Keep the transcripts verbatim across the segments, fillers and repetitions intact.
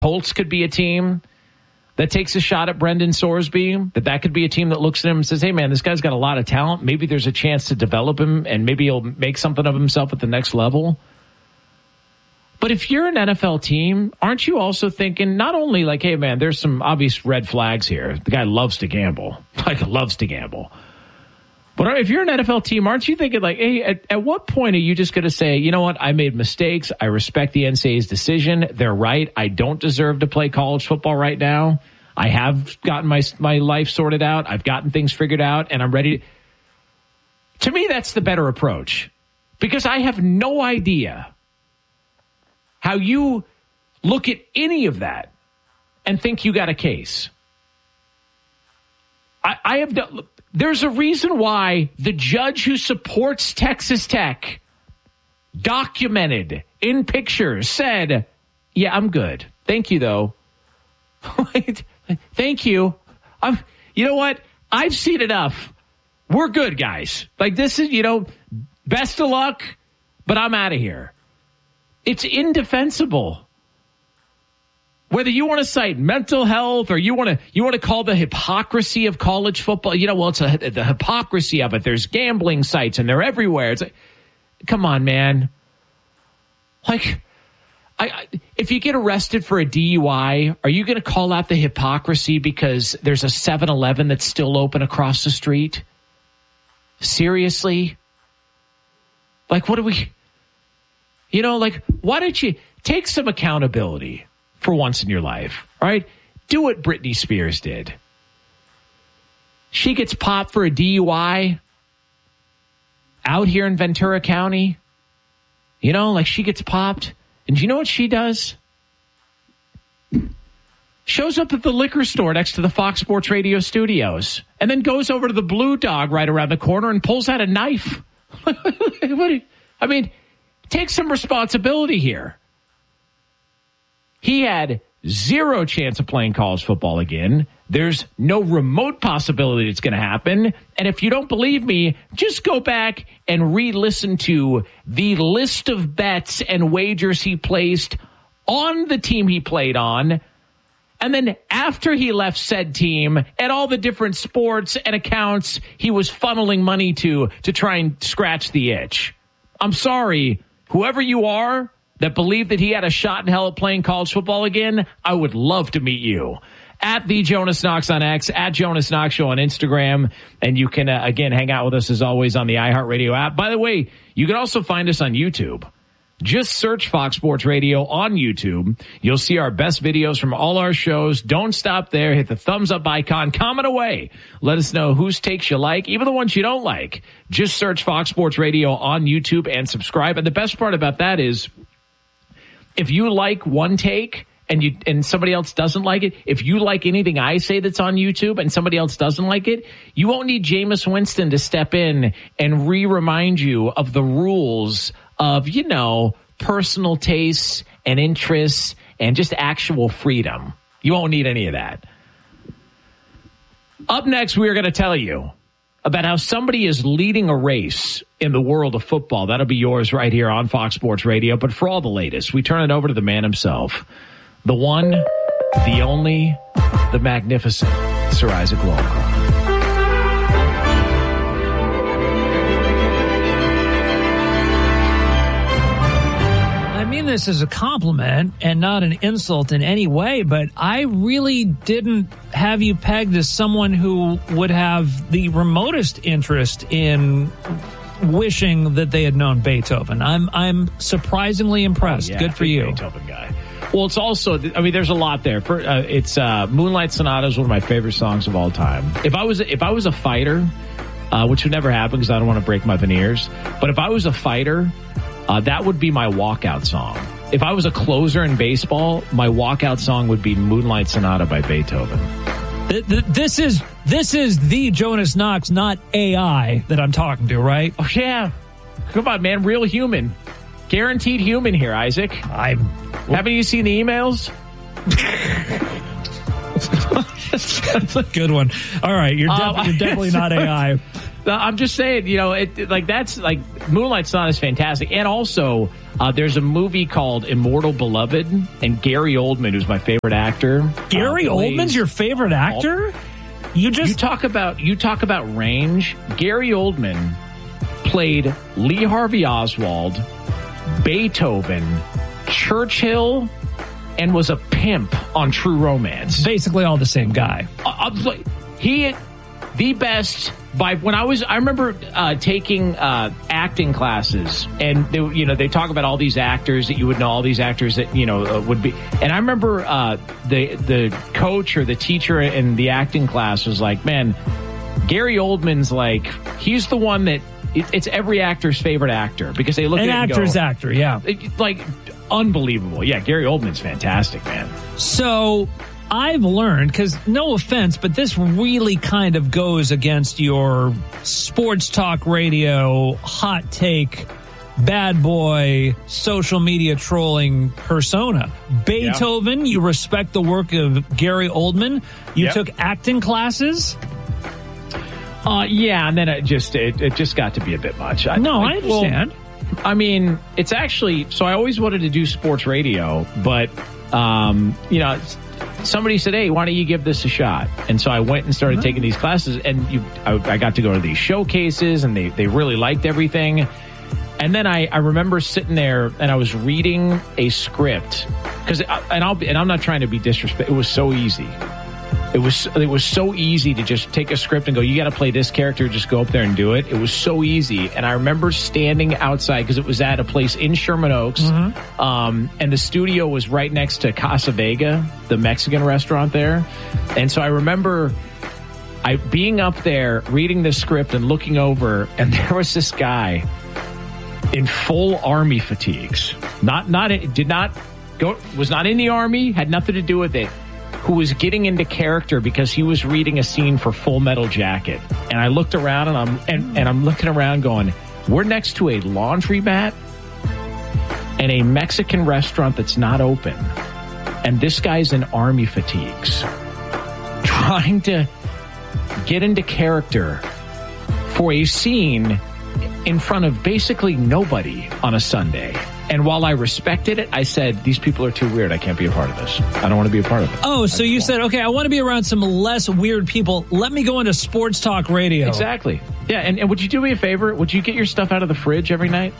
Colts could be a team that takes a shot at Brendan Sorsby, that that could be a team that looks at him and says, hey, man, this guy's got a lot of talent. Maybe there's a chance to develop him, and maybe he'll make something of himself at the next level. But if you're an N F L team, aren't you also thinking not only like, hey, man, there's some obvious red flags here. The guy loves to gamble, like loves to gamble. But if you're an N F L team, aren't you thinking like, hey, at, at what point are you just going to say, you know what, I made mistakes. I respect the N C double A's decision. They're right. I don't deserve to play college football right now. I have gotten my my life sorted out. I've gotten things figured out, and I'm ready. To, to me, that's the better approach, because I have no idea how you look at any of that and think you got a case. I, I have done. There's a reason why the judge who supports Texas Tech, documented in pictures, said, yeah, I'm good. Thank you, though. Thank you. I'm, you know what? I've seen enough. We're good, guys. Like, this is, you know, best of luck, but I'm out of here. It's indefensible. Whether you want to cite mental health or you want to you want to call the hypocrisy of college football, you know, well, it's a, the hypocrisy of it. There's gambling sites and they're everywhere. It's like, come on, man. Like, I, I, if you get arrested for a D U I, are you going to call out the hypocrisy because there's a seven eleven that's still open across the street? Seriously? Like, what do we, you know, like, why don't you take some accountability for once in your life, right? Do what Britney Spears did. She gets popped for a D U I out here in Ventura County. You know, like she gets popped. And do you know what she does? Shows up at the liquor store next to the Fox Sports Radio studios and then goes over to the Blue Dog right around the corner and pulls out a knife. What do you, I mean, take some responsibility here. He had zero chance of playing college football again. There's no remote possibility it's going to happen. And if you don't believe me, just go back and re-listen to the list of bets and wagers he placed on the team he played on. And then after he left said team and all the different sports and accounts he was funneling money to to try and scratch the itch. I'm sorry, whoever you are that believed that he had a shot in hell at playing college football again, I would love to meet you. At the Jonas Knox on X, at Jonas Knox Show on Instagram. And you can, uh, again, hang out with us as always on the iHeartRadio app. By the way, you can also find us on YouTube. Just search Fox Sports Radio on YouTube. You'll see our best videos from all our shows. Don't stop there. Hit the thumbs up icon. Comment away. Let us know whose takes you like, even the ones you don't like. Just search Fox Sports Radio on YouTube and subscribe. And the best part about that is, if you like one take and you and somebody else doesn't like it, if you like anything I say that's on YouTube and somebody else doesn't like it, you won't need Jameis Winston to step in and re-remind you of the rules of, you know, personal tastes and interests and just actual freedom. You won't need any of that. Up next, we are going to tell you about how somebody is leading a race in the world of football. That'll be yours right here on Fox Sports Radio. But for all the latest, we turn it over to the man himself, the one, the only, the magnificent Sir Isaac Lowenkron. I mean this as a compliment and not an insult in any way, but I really didn't have you pegged as someone who would have the remotest interest in wishing that they had known Beethoven. I'm I'm surprisingly impressed. Oh, yeah, Good for you. Beethoven guy. Well, it's also, I mean, there's a lot there. For, uh, it's uh, Moonlight Sonata is one of my favorite songs of all time. If I was if I was a fighter, uh, which would never happen because I don't want to break my veneers, but if I was a fighter, Uh, that would be my walkout song. If I was a closer in baseball, my walkout song would be Moonlight Sonata by Beethoven. This is this is the Jonas Knox, not A I, that I'm talking to, right? Oh, yeah. Come on, man. Real human. Guaranteed human here, Isaac. I'm. Haven't you seen the emails? That's a good one. All right. You're, def- um, you're definitely not A I. I'm just saying, you know, it, it like that's like Moonlight Sonata is fantastic. And also, uh, there's a movie called Immortal Beloved, and Gary Oldman, who's my favorite actor. Gary uh, Oldman's your favorite actor? You just you talk about you talk about range. Gary Oldman played Lee Harvey Oswald, Beethoven, Churchill, and was a pimp on True Romance. Basically all the same guy. Uh, he, the best. By when I was, I remember uh, taking uh, acting classes, and they, you know, they talk about all these actors that you would know, all these actors that you know uh, would be. And I remember uh, the the coach or the teacher in the acting class was like, "Man, Gary Oldman's like he's the one that it, it's every actor's favorite actor because they look an at it actor's and go, actor, yeah, it, like unbelievable." Yeah, Gary Oldman's fantastic, man. So I've learned, because no offense, but this really kind of goes against your sports talk radio, hot take, bad boy, social media trolling persona. Beethoven, yeah. You respect the work of Gary Oldman. You yep. took acting classes. Uh, yeah, and then it just it, it just got to be a bit much. I, no, I, I understand. Well, I mean, it's actually, so I always wanted to do sports radio, but, um, you know, it's, somebody said, "Hey, why don't you give this a shot?" And so I went and started mm-hmm. taking these classes, and you, I, I got to go to these showcases, and they, they really liked everything. And then I, I remember sitting there, and I was reading a script, because and I'll and I'm not trying to be disrespectful. It was so easy. It was it was so easy to just take a script and go, "You got to play this character." Just go up there and do it. It was so easy. And I remember standing outside because it was at a place in Sherman Oaks, mm-hmm. um, and the studio was right next to Casa Vega, the Mexican restaurant there. And so I remember I being up there reading the script and looking over, and there was this guy in full army fatigues. Not not did not go was not in the army. Had nothing to do with it. Who was getting into character because he was reading a scene for Full Metal Jacket. And I looked around and I'm and, and I'm looking around going, we're next to a laundromat and a Mexican restaurant that's not open. And this guy's in army fatigues trying to get into character for a scene in front of basically nobody on a Sunday. And while I respected it, I said, these people are too weird. I can't be a part of this. I don't want to be a part of it. Oh, so you said, okay, I want to be around some less weird people. Let me go into sports talk radio. Exactly. Yeah, and, and would you do me a favor? Would you get your stuff out of the fridge every night?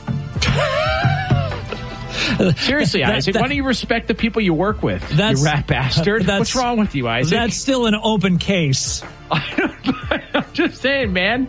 Seriously, that, Isaac, that, why don't you respect the people you work with, you rat bastard? What's wrong with you, Isaac? That's still an open case. I'm just saying, man.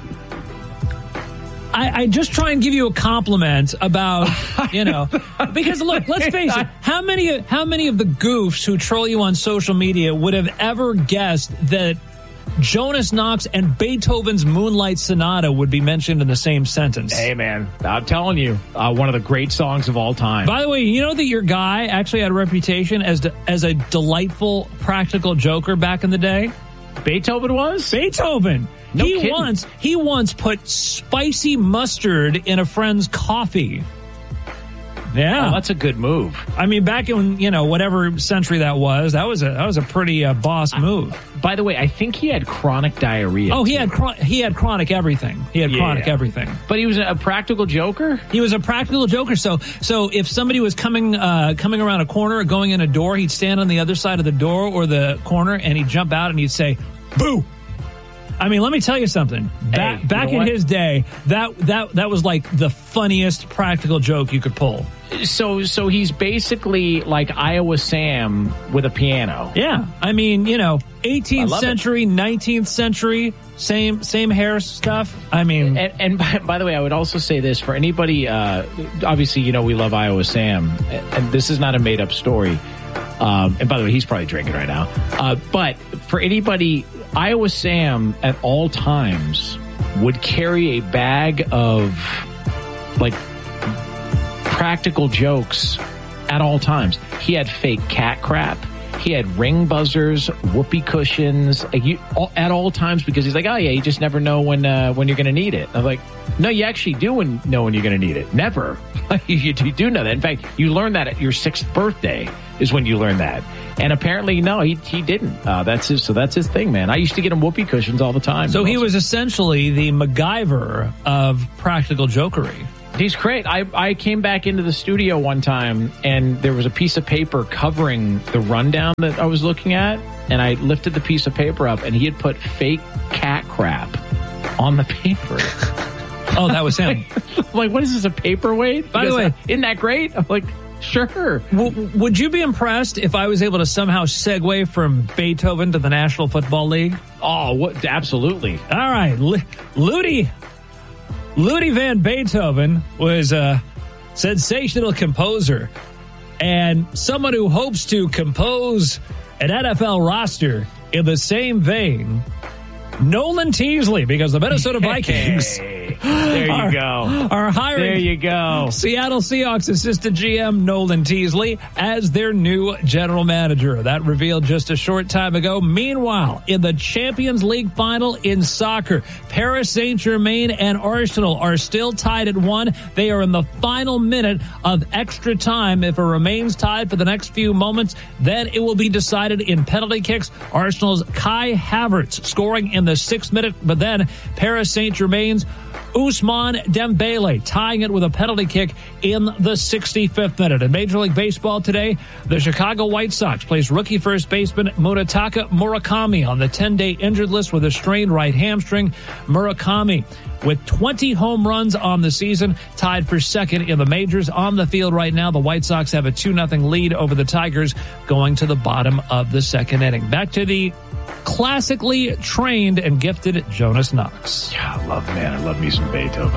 I, I just try and give you a compliment about, you know, because look, let's face it, how many, how many of the goofs who troll you on social media would have ever guessed that Jonas Knox and Beethoven's Moonlight Sonata would be mentioned in the same sentence? Hey, man, I'm telling you, uh, one of the great songs of all time. By the way, you know that your guy actually had a reputation as de- as a delightful practical joker back in the day? Beethoven was? Beethoven. No he kidding. once he once put spicy mustard in a friend's coffee. Yeah, oh, that's a good move. I mean, back in, you know, whatever century that was, that was a that was a pretty uh, boss move. I, by the way, I think he had chronic diarrhea. Oh, he too. had chron- he had chronic everything. He had yeah. chronic everything. But he was a practical joker. He was a practical joker. So so if somebody was coming uh, coming around a corner or going in a door, he'd stand on the other side of the door or the corner, and he'd jump out and he'd say, "Boo." I mean, let me tell you something. Back, hey, back you know in what? his day, that that that was like the funniest practical joke you could pull. So, so he's basically like Iowa Sam with a piano. Yeah, I mean, you know, eighteenth century, it. nineteenth century, same same hair stuff. I mean, and, and by, by the way, I would also say this for anybody. Uh, obviously, you know, we love Iowa Sam, and this is not a made up story. Um, and by the way, he's probably drinking right now. Uh, but for anybody, Iowa Sam at all times would carry a bag of like practical jokes at all times. He had fake cat crap. He had ring buzzers, whoopee cushions uh, you, all, at all times because he's like, oh, yeah, you just never know when uh, when you're going to need it. I'm like, no, you actually do when, know when you're going to need it. Never. you, you do know that. In fact, you learn that at your sixth birthday is when you learn that. And apparently, no, he he didn't. Uh, that's his. So that's his thing, man. I used to get him whoopee cushions all the time. So he was essentially the MacGyver of practical jokery. He's great. I, I came back into the studio one time, and there was a piece of paper covering the rundown that I was looking at, and I lifted the piece of paper up, and he had put fake cat crap on the paper. Oh, that was him. I'm like, what is this, a paperweight? By the way, uh, isn't that great? I'm like, sure. W- would you be impressed if I was able to somehow segue from Beethoven to the National Football League? Oh, what? Absolutely. All right. L- Ludie, Ludie Van Beethoven was a sensational composer and someone who hopes to compose an N F L roster in the same vein. Nolan Teasley, because the Minnesota Vikings hey, there you are, go. are hiring there you go. Seattle Seahawks assistant G M Nolan Teasley as their new general manager. That revealed just a short time ago. Meanwhile, in the Champions League final in soccer, Paris Saint-Germain and Arsenal are still tied at one. They are in the final minute of extra time. If it remains tied for the next few moments, then it will be decided in penalty kicks. Arsenal's Kai Havertz scoring in the sixth minute, but then Paris Saint-Germain's Ousmane Dembele tying it with a penalty kick in the sixty-fifth minute. In Major League Baseball today, the Chicago White Sox placed rookie first baseman Munetaka Murakami on the ten-day injured list with a strained right hamstring. Murakami, with twenty home runs on the season, tied for second in the majors. On the field right now, the White Sox have a two nothing lead over the Tigers going to the bottom of the second inning. Back to the classically trained and gifted Jonas Knox. Yeah, I love, man, I love me some Beethoven.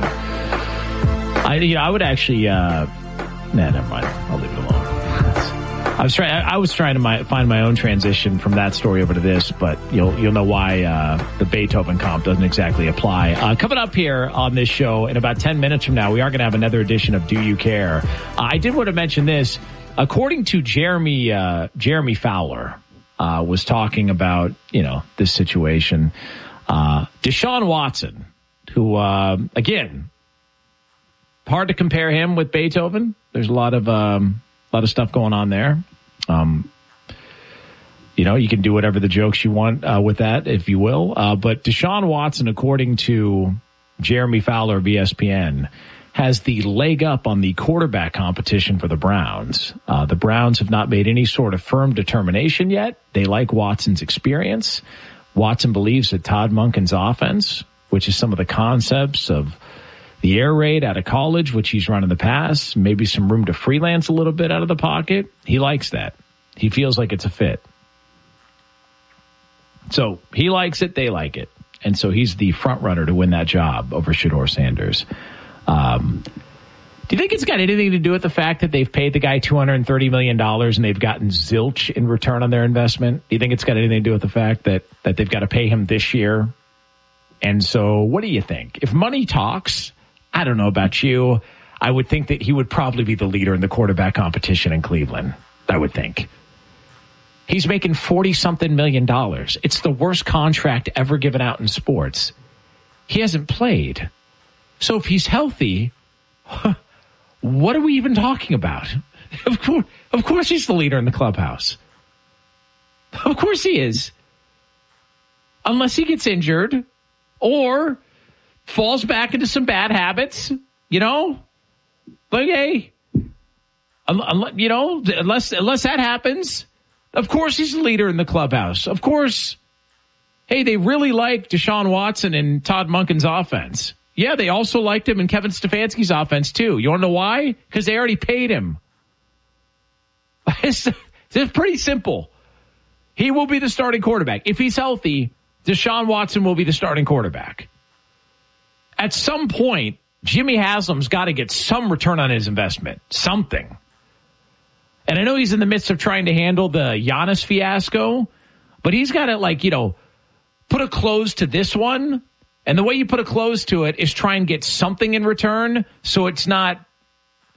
I, you know, I would actually, uh, nah, never mind. I'll leave it alone. I was trying, I was trying to my, find my own transition from that story over to this, but you'll, you'll know why, uh, the Beethoven comp doesn't exactly apply. Uh, coming up here on this show in about ten minutes from now, we are going to have another edition of Do You Care? Uh, I did want to mention this. According to Jeremy, uh, Jeremy Fowler, Uh, was talking about, you know, this situation. Uh, Deshaun Watson, who, uh, again, hard to compare him with Beethoven. There's a lot of, um, a lot of stuff going on there. Um, you know, you can do whatever the jokes you want, uh, with that, if you will. Uh, but Deshaun Watson, according to Jeremy Fowler of E S P N, has the leg up on the quarterback competition for the Browns. Uh, the Browns have not made any sort of firm determination yet. They like Watson's experience. Watson believes that Todd Monken's offense, which is some of the concepts of the air raid out of college, which he's run in the past, maybe some room to freelance a little bit out of the pocket. He likes that. He feels like it's a fit. So he likes it. They like it. And so he's the front runner to win that job over Shedeur Sanders. Um, do you think it's got anything to do with the fact that they've paid the guy two hundred thirty million dollars and they've gotten zilch in return on their investment? Do you think it's got anything to do with the fact that, that they've got to pay him this year? And so what do you think? If money talks, I don't know about you, I would think that he would probably be the leader in the quarterback competition in Cleveland. I would think. He's making forty something million dollars. It's the worst contract ever given out in sports. He hasn't played. So if he's healthy, what are we even talking about? Of course, of course he's the leader in the clubhouse. Of course he is. Unless he gets injured or falls back into some bad habits, you know? Like, hey, you know, unless, unless that happens, of course he's the leader in the clubhouse. Of course. Hey, they really like Deshaun Watson and Todd Monken's offense. Yeah, they also liked him in Kevin Stefanski's offense, too. You want to know why? Because they already paid him. It's, it's pretty simple. He will be the starting quarterback. If he's healthy, Deshaun Watson will be the starting quarterback. At some point, Jimmy Haslam's got to get some return on his investment. Something. And I know he's in the midst of trying to handle the Giannis fiasco, but he's got to, like, you know, put a close to this one. And the way you put a close to it is try and get something in return so it's not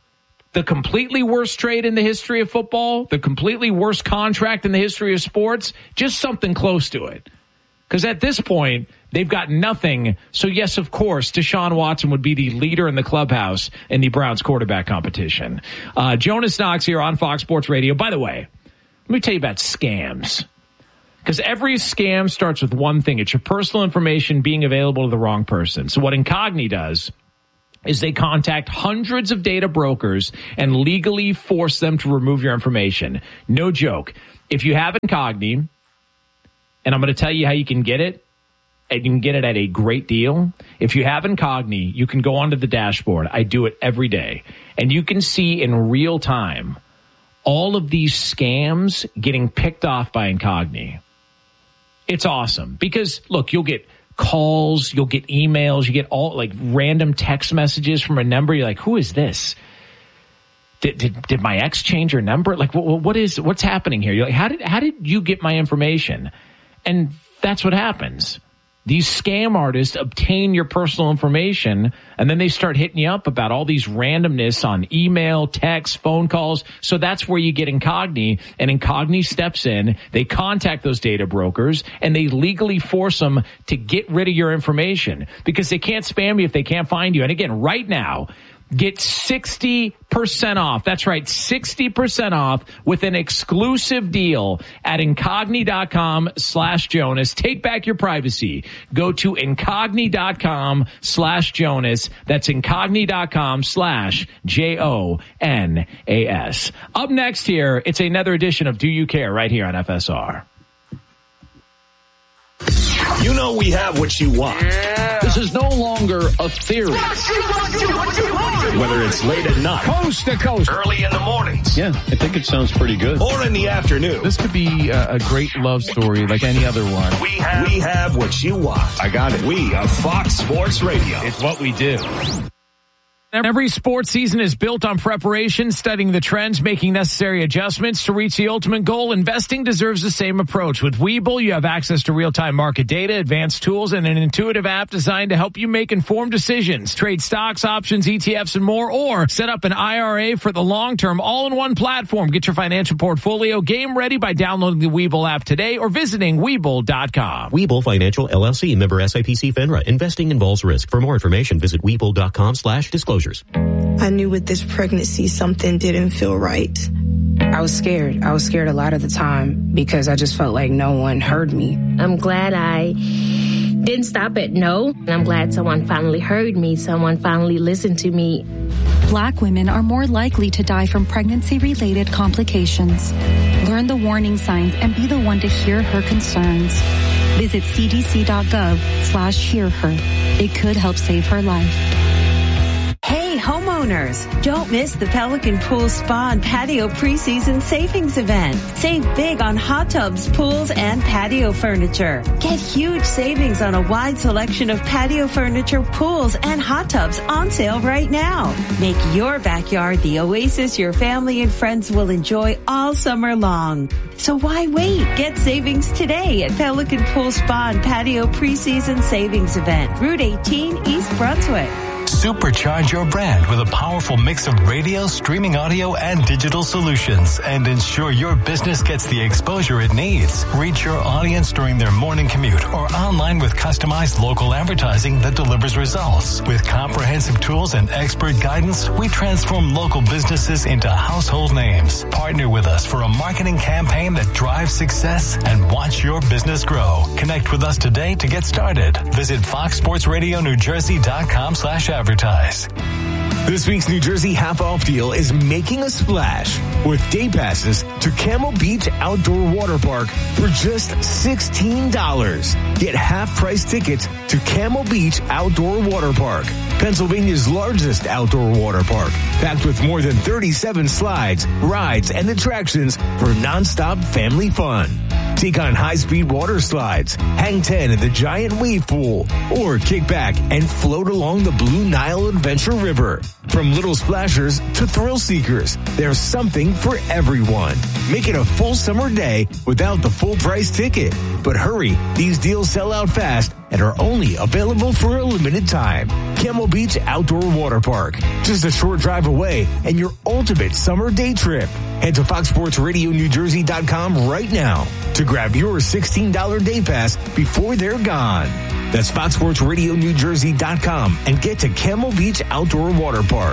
the completely worst trade in the history of football, the completely worst contract in the history of sports, just something close to it. Because at this point, they've got nothing. So, yes, of course, Deshaun Watson would be the leader in the clubhouse in the Browns quarterback competition. Uh, Jonas Knox here on Fox Sports Radio. By the way, let me tell you about scams. Because every scam starts with one thing. It's your personal information being available to the wrong person. So what Incogni does is they contact hundreds of data brokers and legally force them to remove your information. No joke. If you have Incogni, and I'm going to tell you how you can get it, and you can get it at a great deal. If you have Incogni, you can go onto the dashboard. I do it every day. And you can see in real time all of these scams getting picked off by Incogni. It's awesome because, look, you'll get calls, you'll get emails, you get all like random text messages from a number. You're like, who is this? Did, did, did my ex change her number? Like, what, what is, what's happening here? You're like, how did, how did you get my information? And that's what happens. These scam artists obtain your personal information, and then they start hitting you up about all these randomness on email, text, phone calls. So that's where you get Incogni, and Incogni steps in. They contact those data brokers, and they legally force them to get rid of your information because they can't spam you if they can't find you. And again, right now, get sixty percent off. That's right, sixty percent off with an exclusive deal at Incogni.com slash Jonas. Take back your privacy. Go to Incogni.com slash Jonas. That's Incogni.com slash J O N A S. Up next here, it's another edition of Do You Care right here on F S R. You know we have what you want. Yeah. This is no longer a theory. Whether it's late at night, coast to coast, early in the mornings. Yeah, I think it sounds pretty good. Or in the afternoon. This could be a, a great love story like any other one. We have, we have what you want. I got it. We are Fox Sports Radio. It's what we do. Every sports season is built on preparation, studying the trends, making necessary adjustments to reach the ultimate goal. Investing deserves the same approach. With Webull, you have access to real-time market data, advanced tools, and an intuitive app designed to help you make informed decisions. Trade stocks, options, E T Fs, and more, or set up an I R A for the long term, all in one platform. Get your financial portfolio game ready by downloading the Webull app today or visiting Webull dot com. Webull Financial, L L C, member S I P C FINRA. Investing involves risk. For more information, visit Webull.com slash disclosures. I knew with this pregnancy something didn't feel right. I was scared. I was scared a lot of the time because I just felt like no one heard me. I'm glad I didn't stop at no. I'm glad someone finally heard me. Someone finally listened to me. Black women are more likely to die from pregnancy-related complications. Learn the warning signs and be the one to hear her concerns. Visit cdc.gov slash hear her. It could help save her life. Hey, homeowners, don't miss the Pelican Pool Spa and Patio preseason savings event. Save big on hot tubs, pools, and patio furniture. Get huge savings on a wide selection of patio furniture, pools, and hot tubs on sale right now. Make your backyard the oasis your family and friends will enjoy all summer long. So why wait? Get savings today at Pelican Pool Spa and Patio preseason savings event, Route eighteen, East Brunswick. Supercharge your brand with a powerful mix of radio, streaming audio, and digital solutions, and ensure your business gets the exposure it needs. Reach your audience during their morning commute or online with customized local advertising that delivers results. With comprehensive tools and expert guidance, we transform local businesses into household names. Partner with us for a marketing campaign that drives success and watch your business grow. Connect with us today to get started. Visit fox sports radio new jersey dot com slash advertise. This week's New Jersey half-off deal is making a splash with day passes to Camel Beach Outdoor Water Park for just sixteen dollars. Get half-price tickets to Camel Beach Outdoor Water Park, Pennsylvania's largest outdoor water park, packed with more than thirty-seven slides, rides, and attractions for nonstop family fun. Take on high-speed water slides, hang ten in the giant wave pool, or kick back and float along the Blue Nile Adventure River. From little splashers to thrill seekers, there's something for everyone. Make it a full summer day without the full price ticket. But hurry, these deals sell out fast and are only available for a limited time. Camel Beach Outdoor Water Park, just a short drive away, and your ultimate summer day trip. Head to fox sports radio new jersey dot com right now to grab your sixteen dollars day pass before they're gone. That's fox sports radio new jersey dot com and get to Camel Beach Outdoor Water Park.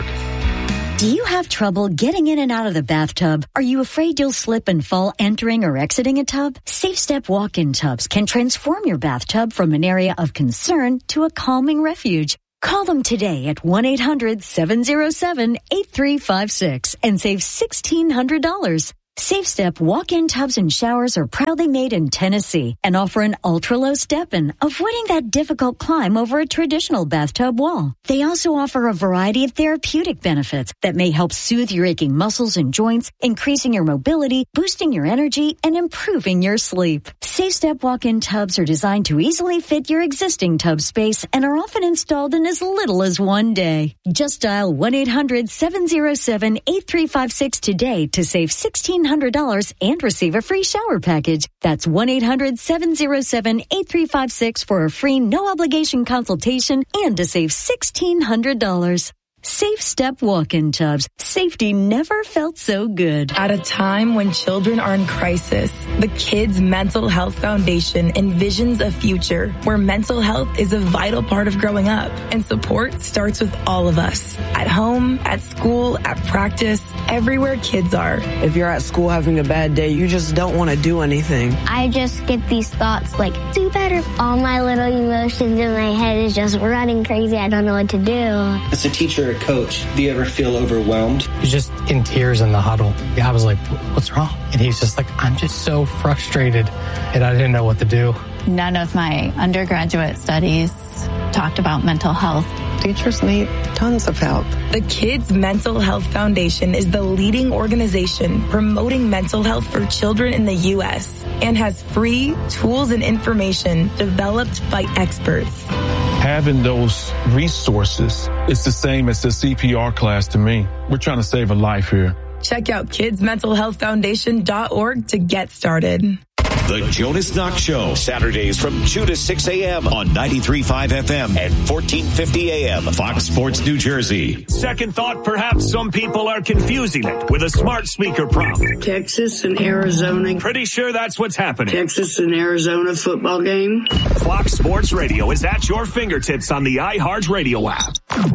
Do you have trouble getting in and out of the bathtub? Are you afraid you'll slip and fall entering or exiting a tub? Safe Step walk-in tubs can transform your bathtub from an area of concern to a calming refuge. Call them today at one eight hundred seven oh seven eight three five six and save sixteen hundred dollars. Safe Step walk-in tubs and showers are proudly made in Tennessee and offer an ultra-low step-in, avoiding that difficult climb over a traditional bathtub wall. They also offer a variety of therapeutic benefits that may help soothe your aching muscles and joints, increasing your mobility, boosting your energy, and improving your sleep. Safe Step walk-in tubs are designed to easily fit your existing tub space and are often installed in as little as one day. Just dial one eight hundred seven oh seven eight three five six today to save sixteen hundred dollars and receive a free shower package. That's one eight hundred seven oh seven eight three five six for a free no-obligation consultation and to save sixteen hundred dollars. Safe Step walk-in tubs. Safety never felt so good. At a time when children are in crisis, the Kids Mental Health Foundation envisions a future where mental health is a vital part of growing up, and support starts with all of us. At home, at school, at practice, everywhere kids are. If you're at school having a bad day, you just don't want to do anything. I just get these thoughts like, do better. All my little emotions in my head is just running crazy. I don't know what to do. As a teacher, coach, do you ever feel overwhelmed? He was just in tears in the huddle. I was like, what's wrong? And he's just like, I'm just so frustrated, and I didn't know what to do. None of my undergraduate studies talked about mental health. Teachers need tons of help. The Kids Mental Health Foundation is the leading organization promoting mental health for children in the U S and has free tools and information developed by experts. Having those resources is the same as the C P R class to me. We're trying to save a life here. Check out kids mental health foundation dot org to get started. The Jonas Knox Show, Saturdays from two to six a.m. on ninety-three point five F M and fourteen fifty A M. Fox Sports New Jersey. Second thought, perhaps some people are confusing it with a smart speaker prompt. Texas and Arizona. Pretty sure that's what's happening. Texas and Arizona football game. Fox Sports Radio is at your fingertips on the iHeart Radio app.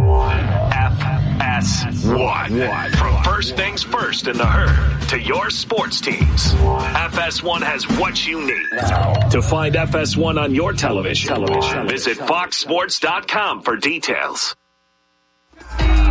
F S one. From first things first in the herd to your sports teams. F S one has what you need. To find F S one on your television, television. visit fox sports dot com for details.